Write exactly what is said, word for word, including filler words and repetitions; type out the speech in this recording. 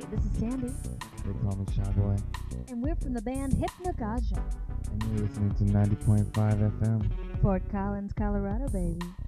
This is Sandy, They call me Shy Boy, and we're from the band Hypnagogia, and you're listening to ninety point five F M. Fort Collins, Colorado, baby.